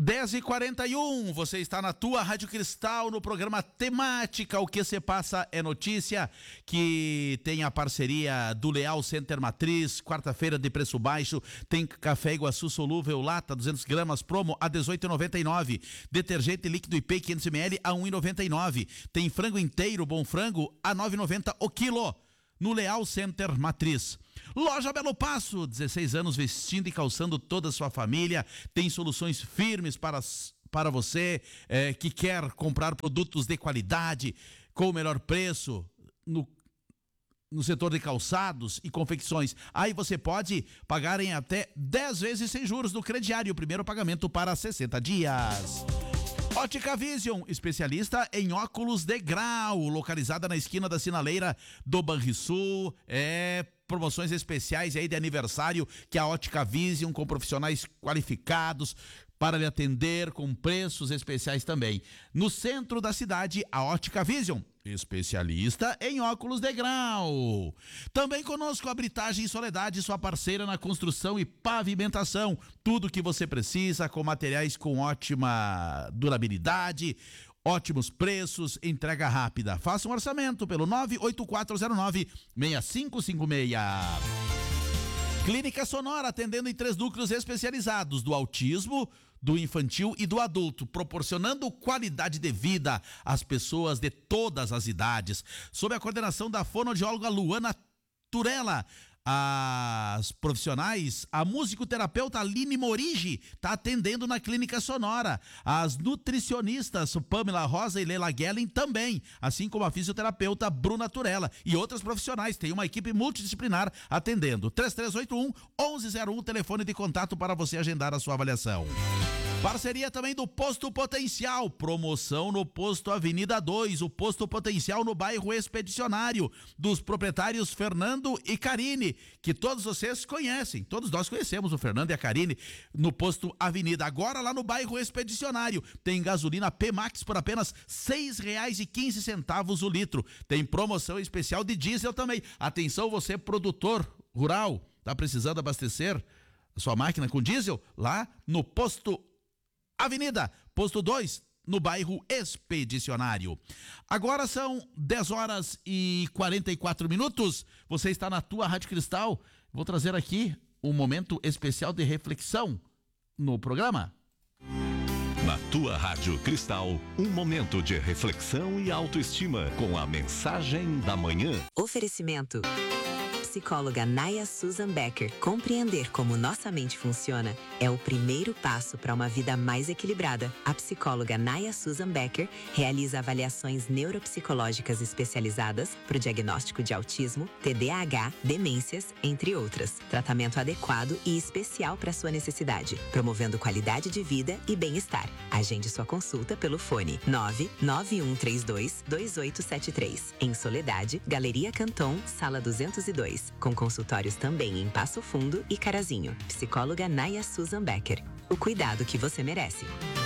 10h41, você está na tua Rádio Cristal no programa Temática. O que se passa é notícia, que tem a parceria do Leal Center Matriz, quarta-feira de preço baixo, tem café Iguaçu solúvel, lata, 200 gramas, promo a R$18,99. Detergente líquido IP 500ml a R$1,99. Tem frango inteiro, bom frango, a R$9,90 o quilo. No Leal Center Matriz. Loja Belo Passo, 16 anos vestindo e calçando toda a sua família. Tem soluções firmes para você que quer comprar produtos de qualidade com o melhor preço no setor de calçados e confecções. Aí você pode pagar em até 10 vezes sem juros no crediário. O primeiro pagamento para 60 dias. Ótica Vision, especialista em óculos de grau, localizada na esquina da sinaleira do Banrisul. Promoções especiais aí de aniversário que a Ótica Vision, com profissionais qualificados para lhe atender, com preços especiais também. No centro da cidade, a Ótica Vision, especialista em óculos de grau. Também conosco a Britagem Soledade, sua parceira na construção e pavimentação. Tudo que você precisa, com materiais com ótima durabilidade, ótimos preços, entrega rápida. Faça um orçamento pelo 98409-6556. Clínica Sonora, atendendo em 3 núcleos especializados: do autismo, do infantil e do adulto, proporcionando qualidade de vida às pessoas de todas as idades. Sob a coordenação da fonoaudióloga Luana Turella. As profissionais, a musicoterapeuta Aline Morigi está atendendo na Clínica Sonora. As nutricionistas Pamela Rosa e Leila Guellen também, assim como a fisioterapeuta Bruna Turella e outras profissionais. Tem uma equipe multidisciplinar atendendo. 3381-1101, telefone de contato para você agendar a sua avaliação. Parceria também do Posto Potencial, promoção no Posto Avenida 2, o Posto Potencial no bairro Expedicionário, dos proprietários Fernando e Karine, que todos vocês conhecem, todos nós conhecemos o Fernando e a Karine no Posto Avenida. Agora lá no bairro Expedicionário, tem gasolina P-Max por apenas R$6,15 o litro. Tem promoção especial de diesel também. Atenção, você produtor rural, tá precisando abastecer a sua máquina com diesel? Lá no Posto Avenida, posto 2, no bairro Expedicionário. Agora são 10h44. Você está na tua Rádio Cristal. Vou trazer aqui um momento especial de reflexão no programa. Na tua Rádio Cristal, um momento de reflexão e autoestima com a mensagem da manhã. Oferecimento: psicóloga Naya Susan Becker. Compreender como nossa mente funciona é o primeiro passo para uma vida mais equilibrada. A psicóloga Naya Susan Becker realiza avaliações neuropsicológicas especializadas para o diagnóstico de autismo, TDAH, demências, entre outras. Tratamento adequado e especial para sua necessidade, promovendo qualidade de vida e bem-estar. Agende sua consulta pelo fone 991322873. Em Soledade, Galeria Canton, Sala 202. Com consultórios também em Passo Fundo e Carazinho. Psicóloga Naya Susan Becker. O cuidado que você merece.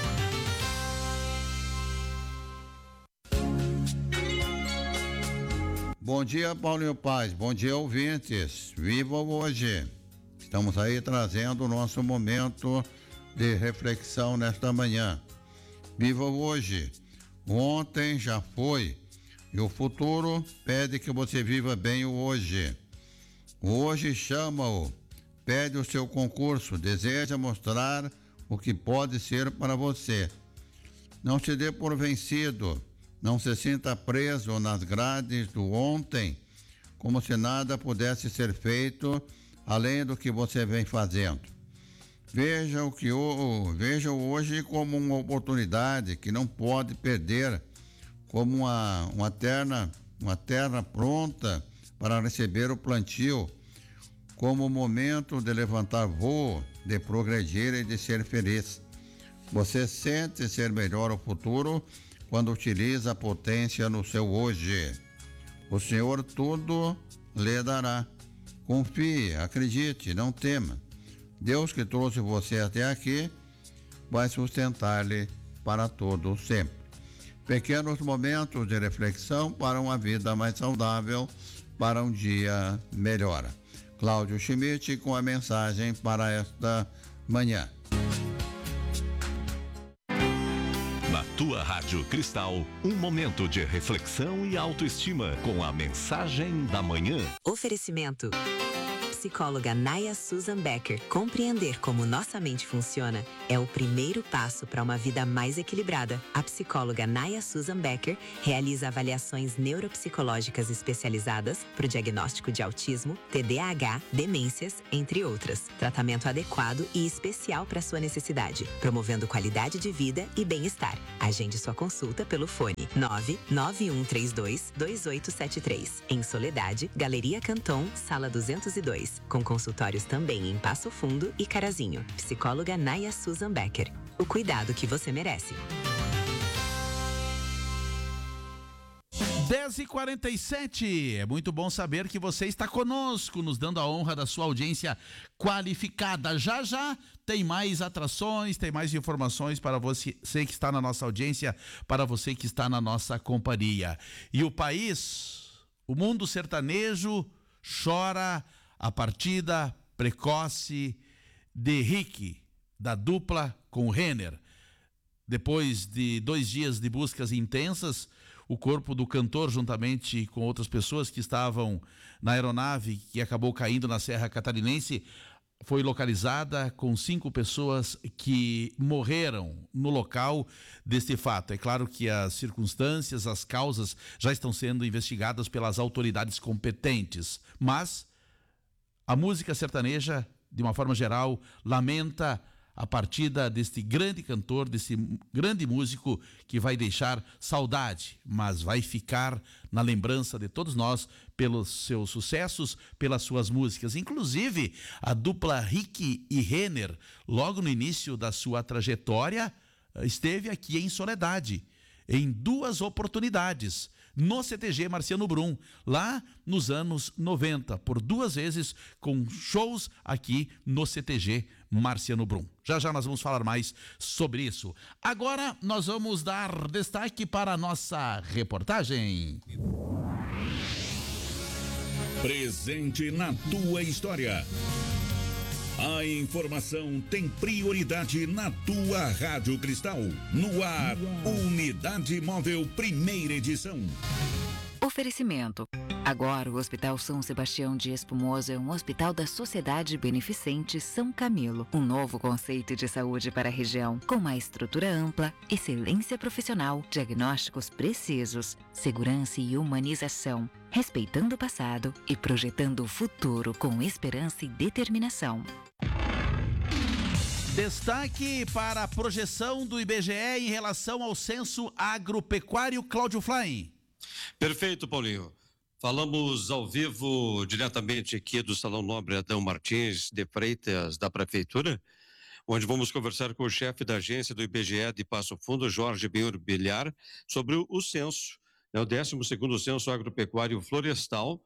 Bom dia, Paulinho Paz. Bom dia, ouvintes. Viva hoje. Estamos aí trazendo o nosso momento de reflexão nesta manhã. Viva hoje. Ontem já foi. E o futuro pede que você viva bem o hoje. Hoje chama-o, pede o seu concurso, deseja mostrar o que pode ser para você. Não se dê por vencido, não se sinta preso nas grades do ontem, como se nada pudesse ser feito além do que você vem fazendo. Veja o hoje como uma oportunidade que não pode perder, como uma terra pronta para receber o plantio, como o momento de levantar voo, de progredir e de ser feliz. Você sente ser melhor o futuro quando utiliza a potência no seu hoje. O Senhor tudo lhe dará. Confie, acredite, não tema. Deus que trouxe você até aqui vai sustentar-lhe para todo sempre. Pequenos momentos de reflexão para uma vida mais saudável, para um dia melhor. Cláudio Schmidt com a mensagem para esta manhã. Na tua Rádio Cristal, um momento de reflexão e autoestima com a mensagem da manhã. Oferecimento. Psicóloga Naya Susan Becker. Compreender como nossa mente funciona é o primeiro passo para uma vida mais equilibrada. A psicóloga Naya Susan Becker realiza avaliações neuropsicológicas especializadas para o diagnóstico de autismo, TDAH, demências, entre outras. Tratamento adequado e especial para sua necessidade, promovendo qualidade de vida e bem-estar. Agende sua consulta pelo fone 991322873. Em Soledade, Galeria Canton, Sala 202. Com consultórios também em Passo Fundo e Carazinho. Psicóloga Naya Susan Becker. O cuidado que você merece. 10h47. É muito bom saber que você está conosco, nos dando a honra da sua audiência qualificada. Já já tem mais atrações, tem mais informações para você que está na nossa audiência, para você que está na nossa companhia. E o país, o mundo sertanejo, chora a partida precoce de Rick, da dupla com o Renner. Depois de 2 dias de buscas intensas, o corpo do cantor, juntamente com outras pessoas que estavam na aeronave que acabou caindo na Serra Catarinense, foi localizada com 5 pessoas que morreram no local deste fato. É claro que as circunstâncias, as causas já estão sendo investigadas pelas autoridades competentes, mas a música sertaneja, de uma forma geral, lamenta a partida deste grande cantor, desse grande músico que vai deixar saudade, mas vai ficar na lembrança de todos nós pelos seus sucessos, pelas suas músicas. Inclusive, a dupla Rick e Renner, logo no início da sua trajetória, esteve aqui em Soledade, em 2 oportunidades, no CTG Marciano Brum, lá nos anos 90, por 2 vezes com shows aqui no CTG Marciano Brum. Já já nós vamos falar mais sobre isso. Agora nós vamos dar destaque para a nossa reportagem. Presente na tua história. A informação tem prioridade na tua Rádio Cristal. No ar, Unidade Móvel, primeira edição. Oferecimento. Agora o Hospital São Sebastião de Espumoso é um hospital da Sociedade Beneficente São Camilo. Um novo conceito de saúde para a região, com uma estrutura ampla, excelência profissional, diagnósticos precisos, segurança e humanização, respeitando o passado e projetando o futuro com esperança e determinação. Destaque para a projeção do IBGE em relação ao censo agropecuário. Cláudio Flain. Perfeito, Paulinho. Falamos ao vivo, diretamente aqui do Salão Nobre Adão Martins de Freitas, da Prefeitura, onde vamos conversar com o chefe da agência do IBGE de Passo Fundo, Jorge Benhur Bilhar, sobre o censo, o 12º Censo Agropecuário Florestal,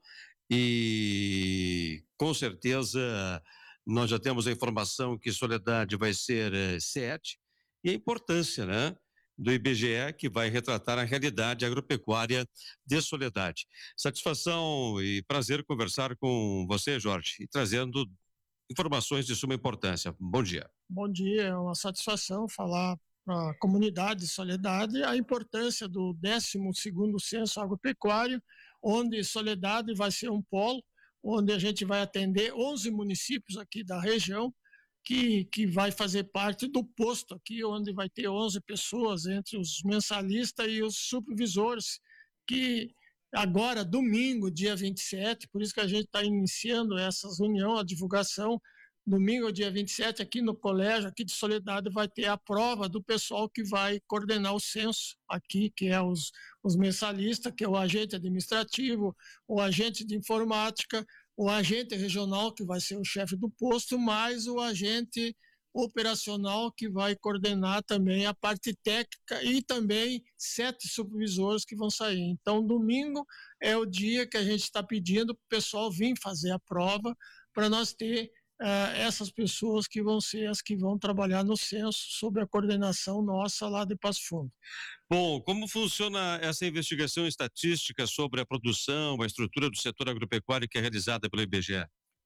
e com certeza nós já temos a informação que Soledade vai ser 7, e a importância, do IBGE, que vai retratar a realidade agropecuária de Soledade. Satisfação e prazer conversar com você, Jorge, e trazendo informações de suma importância. Bom dia. Bom dia, é uma satisfação falar para a comunidade de Soledade a importância do 12º Censo Agropecuário, onde Soledade vai ser um polo, onde a gente vai atender 11 municípios aqui da região, que vai fazer parte do posto aqui, onde vai ter 11 pessoas, entre os mensalistas e os supervisores, que agora, domingo, dia 27, por isso que a gente está iniciando essa reunião, a divulgação, domingo, dia 27, aqui no colégio, aqui de Soledade, vai ter a prova do pessoal que vai coordenar o censo aqui, que é os mensalistas, que é o agente administrativo, o agente de informática, o agente regional, que vai ser o chefe do posto, mais o agente operacional, que vai coordenar também a parte técnica, e também 7 supervisores que vão sair. Então, domingo é o dia que a gente está pedindo para o pessoal vir fazer a prova, para nós ter essas pessoas que vão ser as que vão trabalhar no censo, sob a coordenação nossa lá de Passo Fundo. Bom, como funciona essa investigação estatística sobre a produção, a estrutura do setor agropecuário que é realizada pelo IBGE?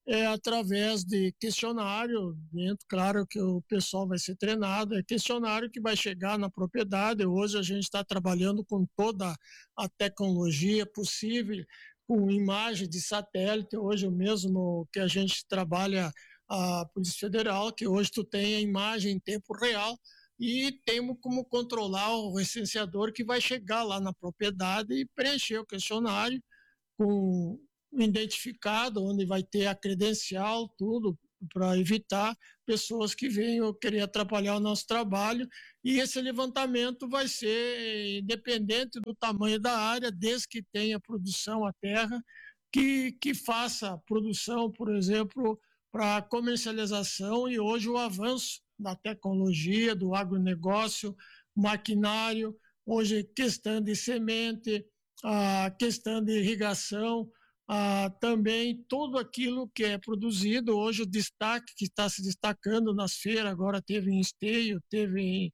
é através de questionário, dentro, claro que o pessoal vai ser treinado, é questionário que vai chegar na propriedade. Hoje a gente está trabalhando com toda a tecnologia possível, com imagem de satélite, hoje o mesmo que a gente trabalha a Polícia Federal, que hoje tu tem a imagem em tempo real, e temos como controlar o recenseador que vai chegar lá na propriedade e preencher o questionário com identificado, onde vai ter a credencial, tudo, para evitar pessoas que venham querer atrapalhar o nosso trabalho. E esse levantamento vai ser independente do tamanho da área, desde que tenha produção à terra, que faça produção, por exemplo, para comercialização. E hoje o avanço da tecnologia, do agronegócio, maquinário, hoje questão de semente, a questão de irrigação, também tudo aquilo que é produzido. Hoje o destaque que está se destacando nas feiras, agora teve em Esteio, teve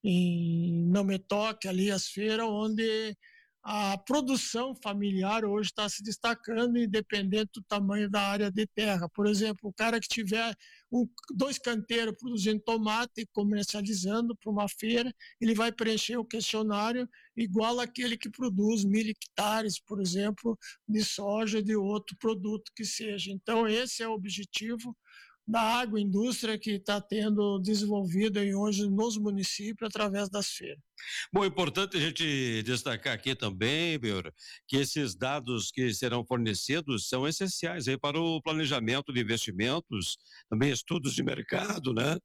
em Não Me Toque, ali as feiras, onde a produção familiar hoje está se destacando, independente do tamanho da área de terra. Por exemplo, o cara que tiver 2 canteiros produzindo tomate e comercializando para uma feira, ele vai preencher o questionário igual aquele que produz 1.000 hectares, por exemplo, de soja, de outro produto que seja. Então, esse é o objetivo da agroindústria que está tendo desenvolvido hoje nos municípios através das feiras. Bom, é importante a gente destacar aqui também, Beura, que esses dados que serão fornecidos são essenciais aí para o planejamento de investimentos, também estudos de mercado, né?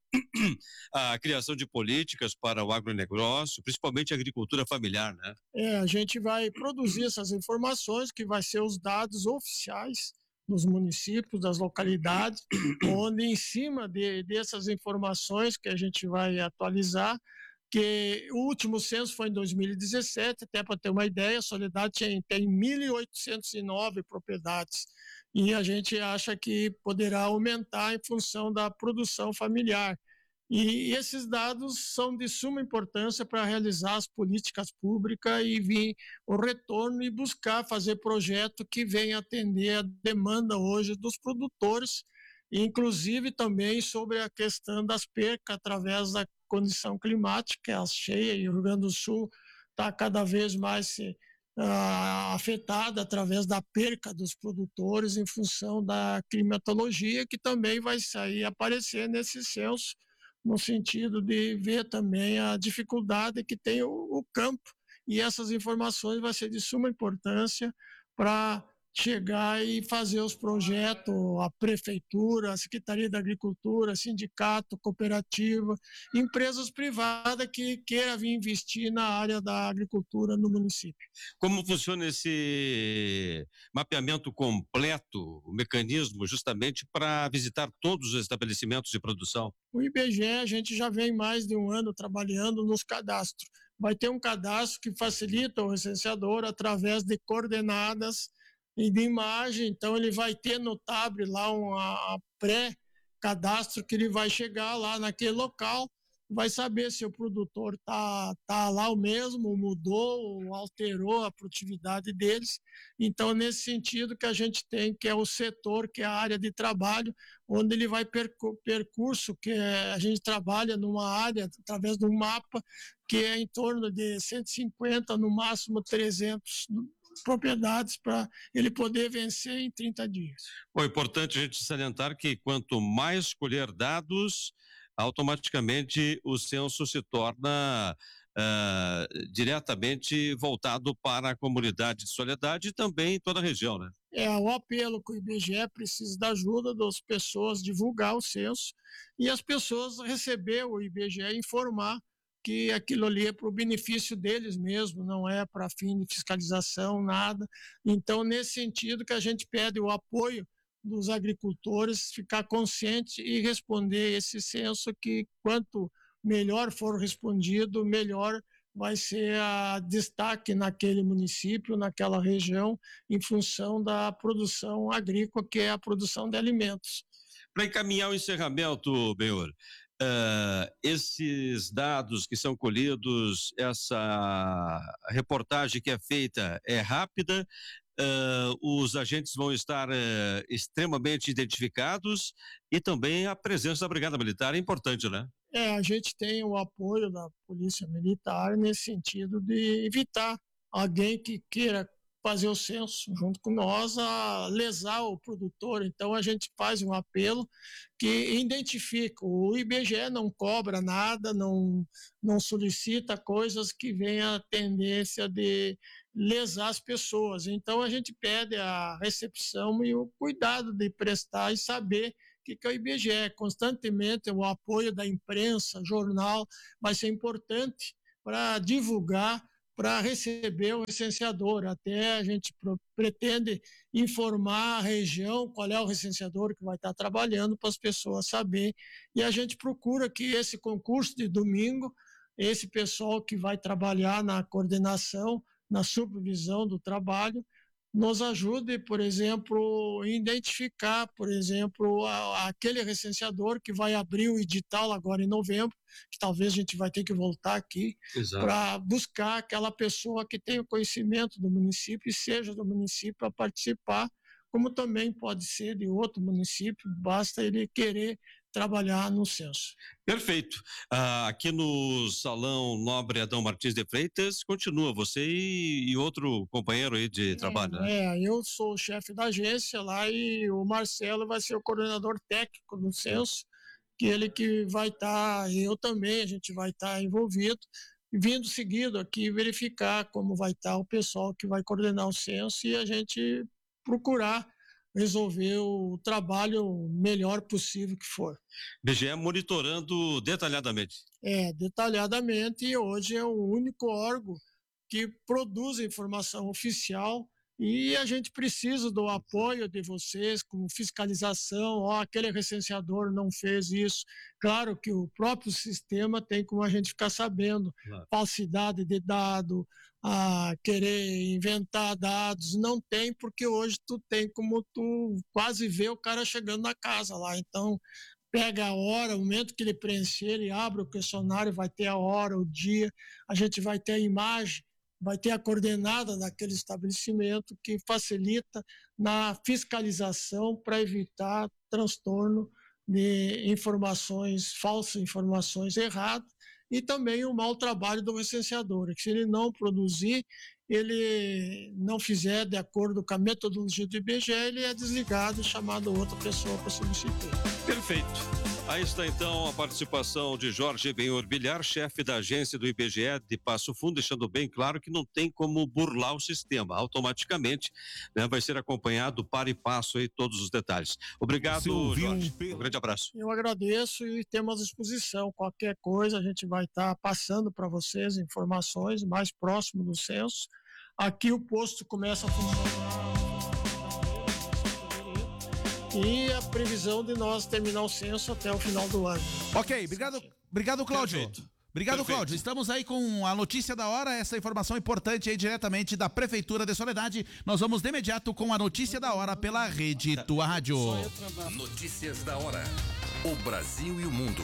A criação de políticas para o agronegócio, principalmente a agricultura familiar, né? A gente vai produzir essas informações, que vai ser os dados oficiais dos municípios, das localidades, onde em cima dessas informações que a gente vai atualizar, que o último censo foi em 2017, até para ter uma ideia, a Soledade tem 1.809 propriedades, e a gente acha que poderá aumentar em função da produção familiar. E esses dados são de suma importância para realizar as políticas públicas e vir o retorno e buscar fazer projeto que venha atender a demanda hoje dos produtores, inclusive também sobre a questão das percas através da condição climática, a cheia, e o Rio Grande do Sul está cada vez mais afetada através da perca dos produtores em função da climatologia, que também vai sair aparecer nesse censo, no sentido de ver também a dificuldade que tem o campo, e essas informações vão ser de suma importância para chegar e fazer os projetos, a prefeitura, a Secretaria da Agricultura, sindicato, cooperativa, empresas privadas que queiram vir investir na área da agricultura no município. Como funciona esse mapeamento completo, o mecanismo justamente para visitar todos os estabelecimentos de produção? O IBGE, a gente já vem mais de um ano trabalhando nos cadastros. Vai ter um cadastro que facilita o recenseador através de coordenadas e de imagem. Então ele vai ter no tablet lá uma pré-cadastro que ele vai chegar lá naquele local, vai saber se o produtor tá lá o mesmo, mudou ou alterou a produtividade deles. Então, nesse sentido que a gente tem, que é o setor, que é a área de trabalho, onde ele vai percurso, que a gente trabalha numa área, através de um mapa, que é em torno de 150, no máximo 300 propriedades, para ele poder vencer em 30 dias. Bom, é importante a gente salientar que quanto mais colher dados, automaticamente o censo se torna diretamente voltado para a comunidade de Soledade e também toda a região, né? O apelo que o IBGE precisa da ajuda das pessoas divulgar o censo e as pessoas receber o IBGE e informar que aquilo ali é para o benefício deles mesmo, não é para fim de fiscalização, nada. Então, nesse sentido que a gente pede o apoio dos agricultores, ficar consciente e responder esse censo, que quanto melhor for respondido, melhor vai ser a destaque naquele município, naquela região, em função da produção agrícola, que é a produção de alimentos. Para encaminhar o encerramento, Benhor, esses dados que são colhidos, essa reportagem que é feita é rápida, os agentes vão estar extremamente identificados e também a presença da Brigada Militar é importante, né? A gente tem o apoio da Polícia Militar nesse sentido de evitar alguém que queira fazer o censo junto com nós a lesar o produtor. Então a gente faz um apelo que identifica. O IBGE não cobra nada, não solicita coisas que venham a tendência de lesar as pessoas. Então a gente pede a recepção e o cuidado de prestar e saber que é o IBGE. Constantemente o apoio da imprensa, jornal, vai ser importante para divulgar, para receber o recenseador. Até a gente pretende informar a região qual é o recenseador que vai estar trabalhando para as pessoas saberem. E a gente procura que esse concurso de domingo, esse pessoal que vai trabalhar na coordenação, na supervisão do trabalho, nos ajude, por exemplo, em identificar, por exemplo, aquele recenseador que vai abrir o edital agora em novembro, que talvez a gente vai ter que voltar aqui para buscar aquela pessoa que tenha conhecimento do município e seja do município a participar, como também pode ser de outro município, basta ele querer trabalhar no censo. Perfeito. Aqui no Salão Nobre Adão Martins de Freitas, continua você e outro companheiro aí de trabalho, né? Eu sou o chefe da agência lá e o Marcelo vai ser o coordenador técnico do censo, que ele que vai estar, eu também, a gente vai estar envolvido, vindo seguido aqui verificar como vai estar o pessoal que vai coordenar o censo e a gente procurar resolver o trabalho melhor possível que for. BGE monitorando detalhadamente. Detalhadamente, e hoje é o único órgão que produz informação oficial e a gente precisa do apoio de vocês com fiscalização. Aquele recenseador não fez isso. Claro que o próprio sistema tem como a gente ficar sabendo, falsidade de dado, querer inventar dados, não tem, porque hoje tu tem como tu quase vê o cara chegando na casa lá. Então, pega a hora, o momento que ele preencher, ele abre o questionário, vai ter a hora, o dia, a gente vai ter a imagem, vai ter a coordenada daquele estabelecimento, que facilita na fiscalização para evitar transtorno de informações, falsas informações erradas, e também o mau trabalho do recenseador, que se ele não produzir, ele não fizer de acordo com a metodologia do IBGE, ele é desligado e chamado outra pessoa para substituir. Perfeito. Aí está então a participação de Jorge Benhor Bilhar, chefe da agência do IBGE de Passo Fundo, deixando bem claro que não tem como burlar o sistema. Automaticamente, né, vai ser acompanhado para e passo aí todos os detalhes. Obrigado, Jorge. Um grande abraço. Eu agradeço e temos à disposição. Qualquer coisa a gente vai estar passando para vocês informações mais próximo do censo. Aqui o posto começa a funcionar e a previsão de nós terminar o censo até o final do ano. Ok, obrigado Cláudio. Perfeito. Obrigado, Cláudio. Estamos aí com a notícia da hora, essa informação importante aí diretamente da Prefeitura de Soledade. Nós vamos de imediato com a notícia da hora pela Rede Tua Rádio. Notícias da hora. O Brasil e o mundo.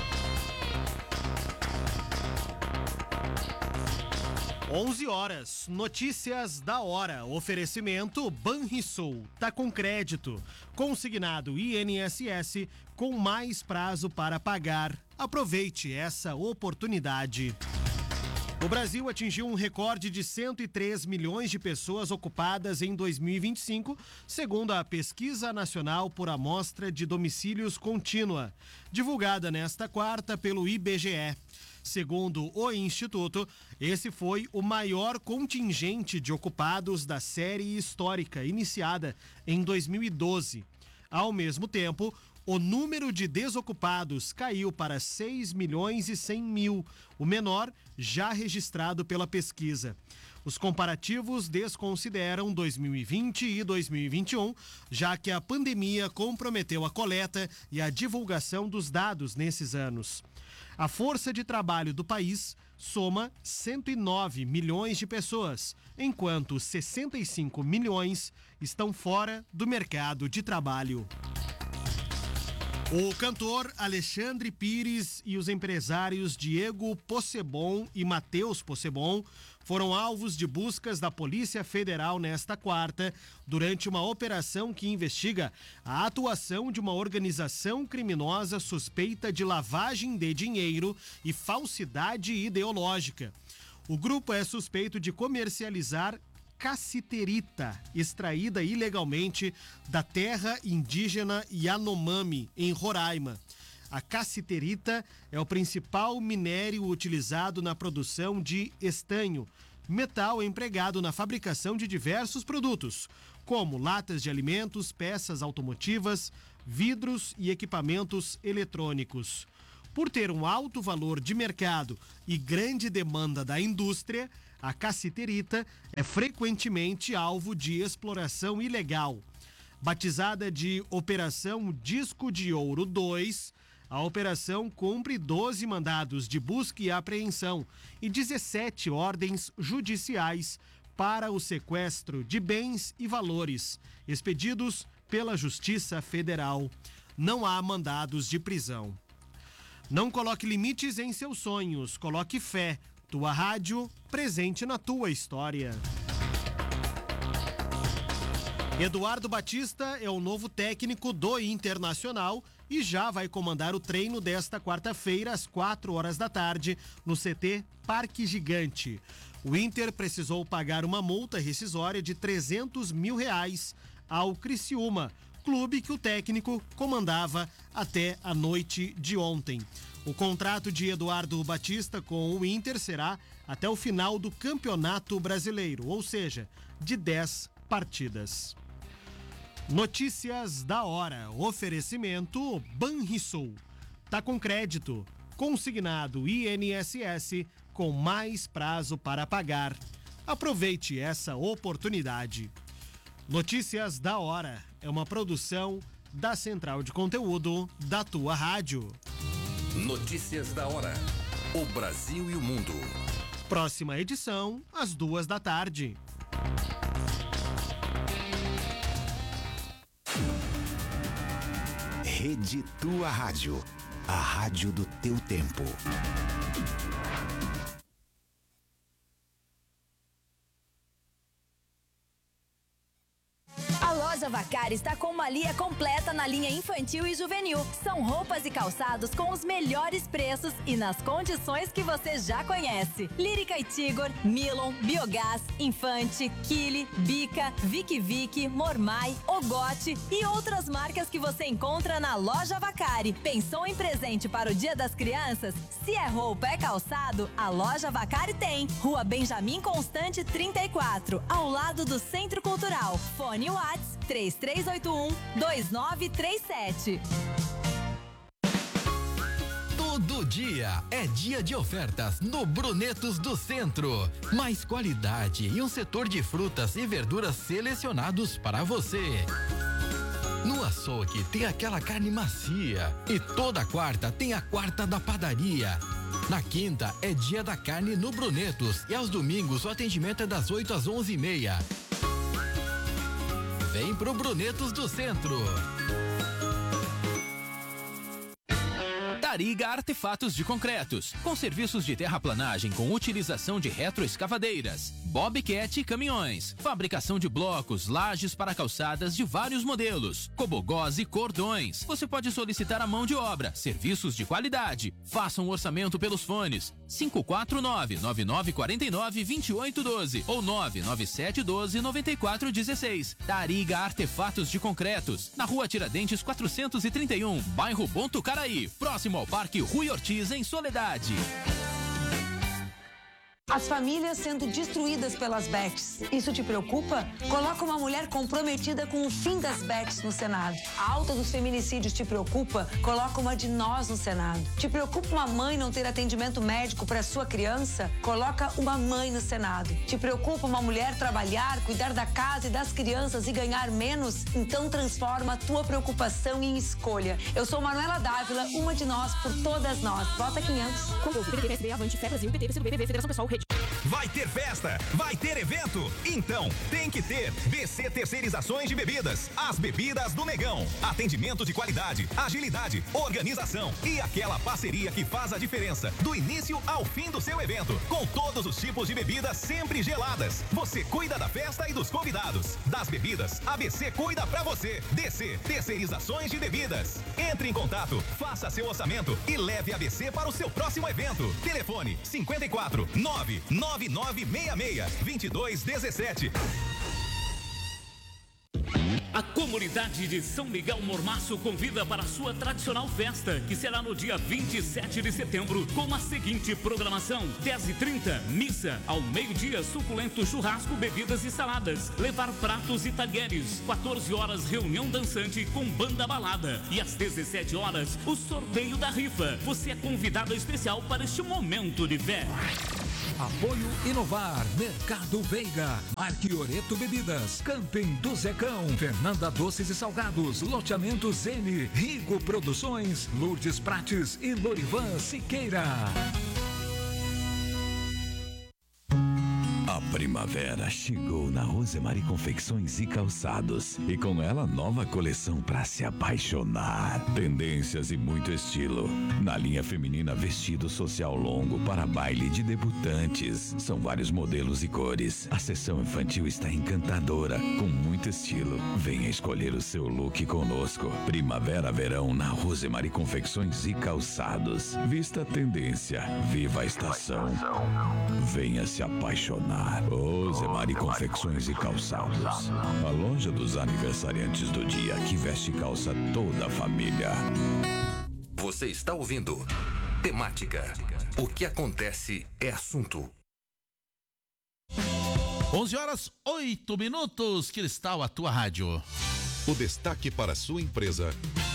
11h, notícias da hora. Oferecimento Banrisul, tá com crédito. Consignado INSS com mais prazo para pagar. Aproveite essa oportunidade. O Brasil atingiu um recorde de 103 milhões de pessoas ocupadas em 2025, segundo a Pesquisa Nacional por Amostra de Domicílios Contínua, divulgada nesta quarta pelo IBGE. Segundo o Instituto, esse foi o maior contingente de ocupados da série histórica, iniciada em 2012. Ao mesmo tempo, o número de desocupados caiu para 6 milhões e 100 mil, o menor já registrado pela pesquisa. Os comparativos desconsideram 2020 e 2021, já que a pandemia comprometeu a coleta e a divulgação dos dados nesses anos. A força de trabalho do país soma 109 milhões de pessoas, enquanto 65 milhões estão fora do mercado de trabalho. O cantor Alexandre Pires e os empresários Diego Possebon e Matheus Possebon foram alvos de buscas da Polícia Federal nesta quarta, durante uma operação que investiga a atuação de uma organização criminosa suspeita de lavagem de dinheiro e falsidade ideológica. O grupo é suspeito de comercializar cassiterita, extraída ilegalmente da terra indígena Yanomami, em Roraima. A cassiterita é o principal minério utilizado na produção de estanho, metal empregado na fabricação de diversos produtos, como latas de alimentos, peças automotivas, vidros e equipamentos eletrônicos. Por ter um alto valor de mercado e grande demanda da indústria, a cassiterita é frequentemente alvo de exploração ilegal. Batizada de Operação Disco de Ouro 2, a operação cumpre 12 mandados de busca e apreensão e 17 ordens judiciais para o sequestro de bens e valores, expedidos pela Justiça Federal. Não há mandados de prisão. Não coloque limites em seus sonhos, coloque fé. Tua rádio, presente na tua história. Eduardo Batista é o novo técnico do Internacional e já vai comandar o treino desta quarta-feira às 4 da tarde no CT Parque Gigante. O Inter precisou pagar uma multa rescisória de R$300 mil ao Criciúma, clube que o técnico comandava até a noite de ontem. O contrato de Eduardo Batista com o Inter será até o final do Campeonato Brasileiro, ou seja, de 10 partidas. Notícias da hora. Oferecimento Banrisul. Tá com crédito. Consignado INSS com mais prazo para pagar. Aproveite essa oportunidade. Notícias da hora é uma produção da Central de Conteúdo da tua rádio. Notícias da hora. O Brasil e o mundo. Próxima edição, às 2 da tarde. Rede Tua Rádio. A rádio do teu tempo. A Loja Vacari está com uma linha completa na linha infantil e juvenil. São roupas e calçados com os melhores preços e nas condições que você já conhece. Lírica e Tigor, Milon, Biogás, Infante, Kili, Bica, Vic, Mormai, Ogote e outras marcas que você encontra na Loja Vacari. Pensou em presente para o Dia das Crianças? Se é roupa, é calçado, a Loja Vacari tem. Rua Benjamin Constante 34, ao lado do Centro Cultural. Fone WhatsApp 3381-2937. Todo dia é dia de ofertas no Brunetos do Centro. Mais qualidade e um setor de frutas e verduras selecionados para você. No açougue tem aquela carne macia e toda quarta tem a quarta da padaria. Na quinta é dia da carne no Brunetos e aos domingos o atendimento é das 8 às 11h30. Vem pro Brunetos do Centro. Tariga Artefatos de Concretos, com serviços de terraplanagem com utilização de retroescavadeiras, bobcat e caminhões, fabricação de blocos, lajes para calçadas de vários modelos, cobogós e cordões. Você pode solicitar a mão de obra, serviços de qualidade. Faça um orçamento pelos fones 549-9949-2812 ou 99712-9416. Tariga Artefatos de Concretos, na Rua Tiradentes 431, bairro Bom Tucaraí, próximo ao Parque Rui Ortiz, em Soledade. As famílias sendo destruídas pelas bets. Isso te preocupa? Coloca uma mulher comprometida com o fim das bets no Senado. A alta dos feminicídios te preocupa? Coloca uma de nós no Senado. Te preocupa uma mãe não ter atendimento médico para sua criança? Coloca uma mãe no Senado. Te preocupa uma mulher trabalhar, cuidar da casa e das crianças e ganhar menos? Então transforma a tua preocupação em escolha. Eu sou Manuela Dávila, uma de nós por todas nós. Vota 500. Controle PDT, PSD, Avante, Fé Brasil, PT, PCdoB, BBB, Federação Pessoal, Rede. Vai ter festa, vai ter evento. Então, tem que ter BC Terceirizações de Bebidas. As bebidas do Negão. Atendimento de qualidade, agilidade, organização e aquela parceria que faz a diferença do início ao fim do seu evento. Com todos os tipos de bebidas sempre geladas. Você cuida da festa e dos convidados. Das bebidas, a BC cuida pra você. DC Terceirizações de Bebidas. Entre em contato, faça seu orçamento e leve a BC para o seu próximo evento. Telefone 54 99966 2217. A comunidade de São Miguel Mormaço convida para a sua tradicional festa, que será no dia 27 de setembro, com a seguinte programação: 10h30, missa, ao meio-dia, suculento churrasco, bebidas e saladas, levar pratos e talheres, 14 horas, reunião dançante com banda balada, e às 17 horas, o sorteio da rifa. Você é convidado especial para este momento de fé. Apoio Inovar, Mercado Veiga, Arquioreto Bebidas, Camping do Zecão, Fernanda Doces e Salgados, Loteamento Zene, Rigo Produções, Lourdes Prates e Lorivan Siqueira. A primavera chegou na Rosemary Confecções e Calçados e com ela nova coleção para se apaixonar. Tendências e muito estilo. Na linha feminina, vestido social longo para baile de debutantes. São vários modelos e cores. A seção infantil está encantadora, com muito estilo. Venha escolher o seu look conosco. Primavera-verão na Rosemary Confecções e Calçados. Vista a tendência, viva a estação. Venha se apaixonar. Rosemary Confecções e Calçados. A loja dos aniversariantes do dia que veste calça toda a família. Você está ouvindo Temática. O que acontece é assunto. 11h08, Cristal, a tua rádio. O destaque para a sua empresa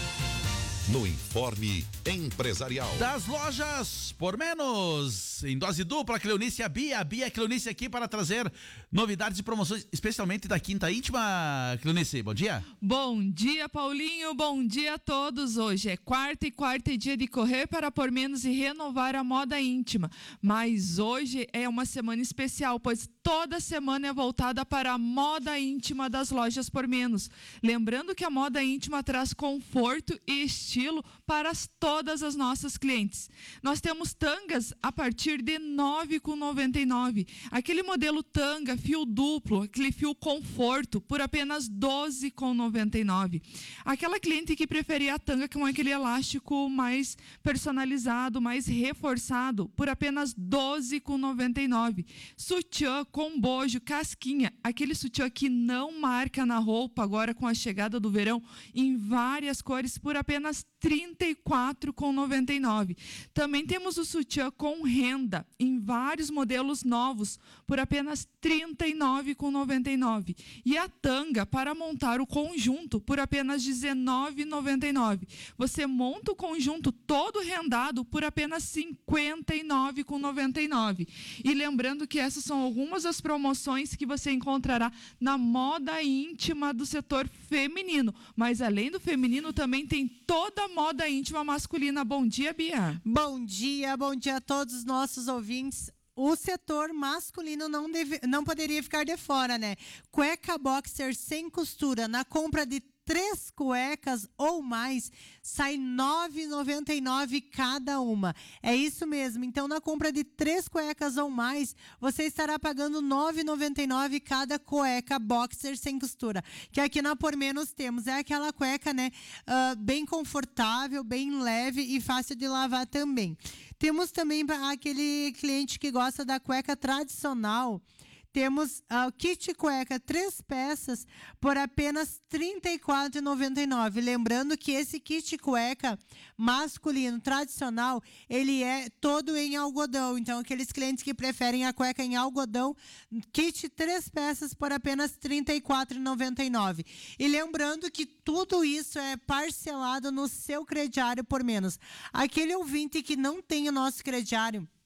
no Informe Empresarial. Das lojas por menos, em dose dupla, Cleonice e a Bia. A Bia e a Cleonice aqui para trazer novidades e promoções, especialmente da Quinta Íntima. Cleonice, bom dia. Bom dia, Paulinho. Bom dia a todos. Hoje é quarta é dia de correr para por menos e renovar a moda íntima. Mas hoje é uma semana especial, pois toda semana é voltada para a moda íntima das lojas por menos. Lembrando que a moda íntima traz conforto e estilo para todas as nossas clientes. Nós temos tangas a partir de R$ 9,99. Aquele modelo tanga, fio duplo, aquele fio conforto, por apenas R$ 12,99. Aquela cliente que preferia a tanga com aquele elástico mais personalizado, mais reforçado, por apenas R$ 12,99. Sutiã com bojo, casquinha, aquele sutiã que não marca na roupa agora com a chegada do verão, em várias cores, por apenas R$ 34,99. Também temos o sutiã com renda, em vários modelos novos, por apenas R$ 39,99. E a tanga para montar o conjunto, por apenas R$ 19,99. Você monta o conjunto todo rendado por apenas R$ 59,99. E lembrando que essas são algumas das promoções que você encontrará na moda íntima do setor feminino. Mas além do feminino, também tem toda a moda íntima masculina. Bom dia, Bia. Bom dia a todos os nossos ouvintes. O setor masculino não poderia ficar de fora, né? Cueca boxer sem costura, na compra de 3 cuecas ou mais, sai R$ 9,99 cada uma. É isso mesmo. Então, na compra de 3 cuecas ou mais, você estará pagando R$ 9,99 cada cueca boxer sem costura. Que aqui na Por Menos temos. É aquela cueca, né? Bem confortável, bem leve e fácil de lavar também. Temos também aquele cliente que gosta da cueca tradicional. Temos o kit cueca 3 peças por apenas R$ 34,99. Lembrando que esse kit cueca masculino tradicional, ele é todo em algodão. Então, aqueles clientes que preferem a cueca em algodão, kit 3 peças por apenas R$ 34,99. E lembrando que tudo isso é parcelado no seu crediário por menos. Aquele ouvinte que não tem o nosso crediário,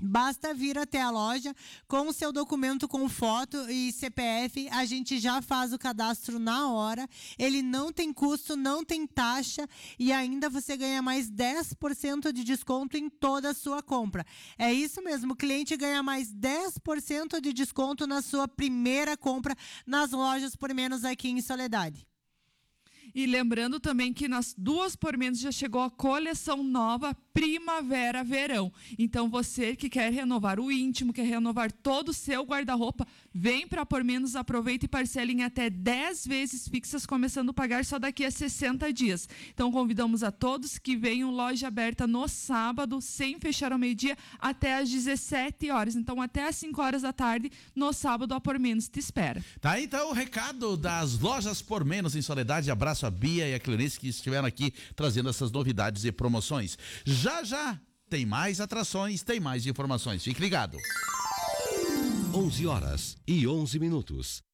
Basta vir até a loja com o seu documento com foto e CPF, a gente já faz o cadastro na hora. Ele não tem custo, não tem taxa e ainda você ganha mais 10% de desconto em toda a sua compra. É isso mesmo, o cliente ganha mais 10% de desconto na sua primeira compra nas lojas Por Menos aqui em Soledade. E lembrando também que nas duas Por Menos já chegou a coleção nova Primavera-Verão. Então você que quer renovar o íntimo, quer renovar todo o seu guarda-roupa, vem para Por Menos, aproveita e parcela em até 10 vezes fixas, começando a pagar só daqui a 60 dias. Então convidamos a todos que venham, loja aberta no sábado, sem fechar ao meio-dia, até às 17 horas. Então até às 5 horas da tarde, no sábado, a Por Menos te espera. Tá, então o recado das lojas Por Menos em Soledade. Abraço a Bia e a Cleonice que estiveram aqui trazendo essas novidades e promoções. Já tem mais atrações, tem mais informações. Fique ligado. 11 horas e 11 minutos.